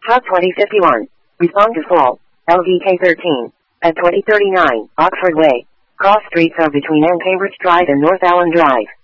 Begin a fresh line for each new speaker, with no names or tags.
Top 2051. Respond to fall. LDK 13. At 2039, Oxford Way. Cross streets are between Ann Cambridge Drive and North Allen Drive.